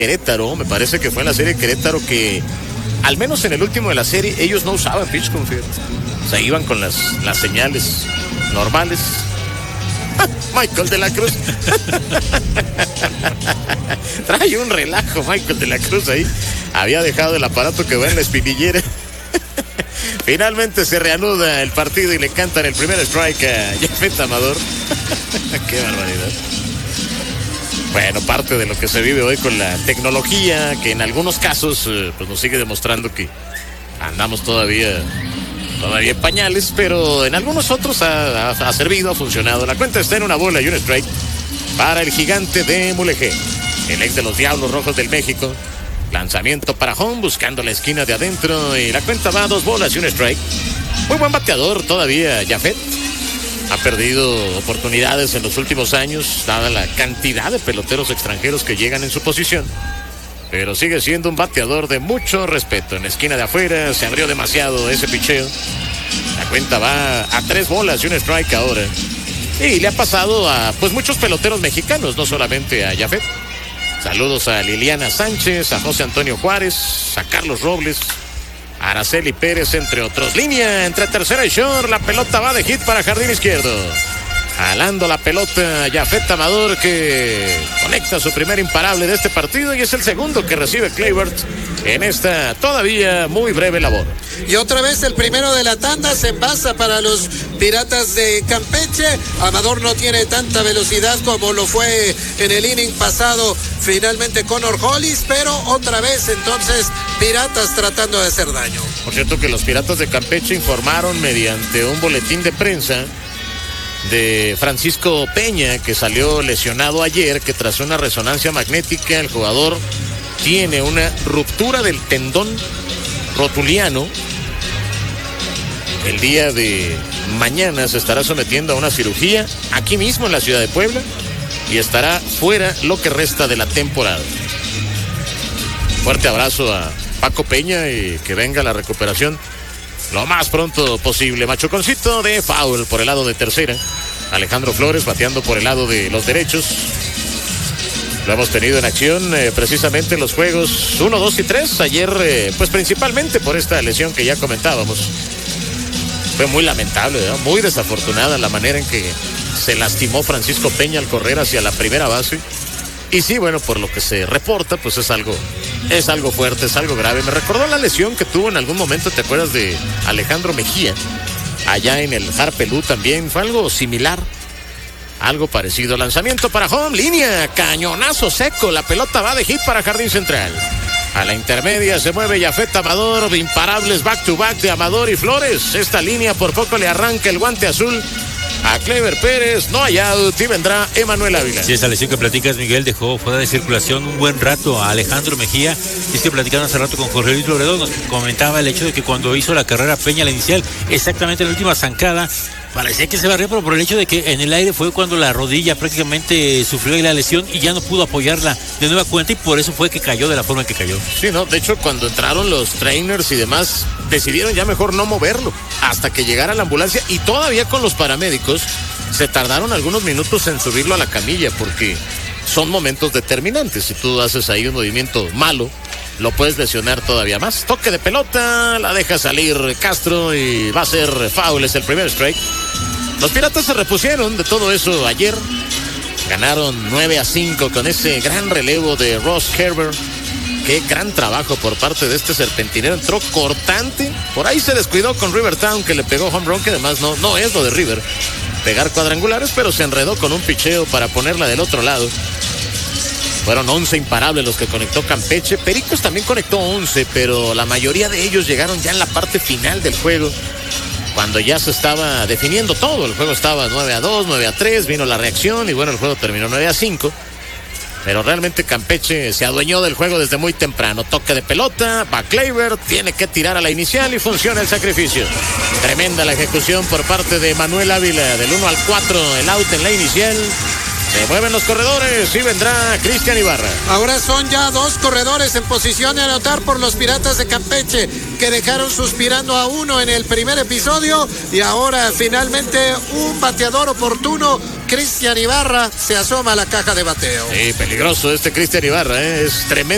Querétaro, me parece que fue en la serie Querétaro que, al menos en el último de la serie, ellos no usaban pitch confirm. O sea, iban con las señales normales. Michael de la Cruz. Trae un relajo Michael de la Cruz ahí. Había dejado el aparato que va en la espinillera. Finalmente se reanuda el partido y le cantan el primer strike a Jafet Amador. Qué barbaridad. Bueno, parte de lo que se vive hoy con la tecnología, que en algunos casos pues nos sigue demostrando que andamos todavía en pañales, pero en algunos otros ha servido, ha funcionado. La cuenta está en una bola y un strike para el gigante de Mulegé, el ex de los Diablos Rojos del México. Lanzamiento para home, buscando la esquina de adentro, y la cuenta va a 2 bolas y un strike. Muy buen bateador todavía Jafet. Ha perdido oportunidades en los últimos años, dada la cantidad de peloteros extranjeros que llegan en su posición. Pero sigue siendo un bateador de mucho respeto. En la esquina de afuera se abrió demasiado ese picheo. La cuenta va a 3 bolas y un strike ahora. Y le ha pasado a pues muchos peloteros mexicanos, no solamente a Jafet. Saludos a Liliana Sánchez, a José Antonio Juárez, a Carlos Robles, a Araceli Pérez, entre otros. Línea entre tercera y short, la pelota va de hit para jardín izquierdo. Jalando la pelota Jafet Amador, que conecta su primer imparable de este partido y es el segundo que recibe Kleibert en esta todavía muy breve labor. Y otra vez el primero de la tanda se envasa para los Piratas de Campeche. Amador no tiene tanta velocidad como lo fue en el inning pasado finalmente Connor Hollis, pero otra vez entonces Piratas tratando de hacer daño. Por cierto que los Piratas de Campeche informaron mediante un boletín de prensa de Francisco Peña, que salió lesionado ayer, que tras una resonancia magnética el jugador tiene una ruptura del tendón rotuliano. El día de mañana se estará sometiendo a una cirugía aquí mismo en la ciudad de Puebla y estará fuera lo que resta de la temporada. Fuerte abrazo a Paco Peña y que venga la recuperación lo más pronto posible. Machuconcito de foul por el lado de tercera. Alejandro Flores bateando por el lado de los derechos. Lo hemos tenido en acción precisamente en los juegos 1, 2 y 3. Ayer, pues principalmente por esta lesión que ya comentábamos. Fue muy lamentable, ¿verdad? Muy desafortunada la manera en que se lastimó Francisco Peña al correr hacia la primera base. Y sí, bueno, por lo que se reporta, pues es algo fuerte, es algo grave. Me recordó la lesión que tuvo en algún momento, ¿te acuerdas de Alejandro Mejía? Allá en el Harpelú también, fue algo similar, algo parecido. Lanzamiento para home, línea, cañonazo seco, la pelota va de hit para jardín central. A la intermedia se mueve Jafet Amador, imparables back to back de Amador y Flores. Esta línea por poco le arranca el guante azul a Clever Pérez, no hay out y vendrá Emanuel Ávila. Sí, esa lesión que platicas, Miguel, dejó fuera de circulación un buen rato a Alejandro Mejía. Y es que platicando hace rato con Jorge Luis Loredo, nos comentaba el hecho de que cuando hizo la carrera Peña, la inicial, exactamente en la última zancada, parecía que se barrió, pero por el hecho de que en el aire fue cuando la rodilla prácticamente sufrió la lesión y ya no pudo apoyarla de nueva cuenta, y por eso fue que cayó de la forma en que cayó. Sí, no, de hecho cuando entraron los trainers y demás, decidieron ya mejor no moverlo hasta que llegara la ambulancia, y todavía con los paramédicos se tardaron algunos minutos en subirlo a la camilla porque son momentos determinantes. Si tú haces ahí un movimiento malo, lo puedes lesionar todavía más. Toque de pelota, la deja salir Castro y va a ser foul, es el primer strike. Los Piratas se repusieron de todo eso ayer. Ganaron 9-5 con ese gran relevo de Ross Herbert. Qué gran trabajo por parte de este serpentinero. Entró cortante. Por ahí se descuidó con Rivertown, que le pegó home run, que además no es lo de River, pegar cuadrangulares, pero se enredó con un picheo para ponerla del otro lado. Fueron 11 imparables los que conectó Campeche. Pericos también conectó 11, pero la mayoría de ellos llegaron ya en la parte final del juego, cuando ya se estaba definiendo todo. El juego estaba 9-2, 9-3, vino la reacción y bueno, el juego terminó 9-5. Pero realmente Campeche se adueñó del juego desde muy temprano. Toque de pelota, va Kleibert, tiene que tirar a la inicial y funciona el sacrificio. Tremenda la ejecución por parte de Manuel Ávila. Del 1 al 4, el out en la inicial. Se mueven los corredores y vendrá Cristian Ibarra. Ahora son ya 2 corredores en posición de anotar por los Piratas de Campeche, que dejaron suspirando a uno en el primer episodio, y ahora finalmente un bateador oportuno. Cristian Ibarra se asoma a la caja de bateo. Sí, peligroso este Cristian Ibarra, es tremendo.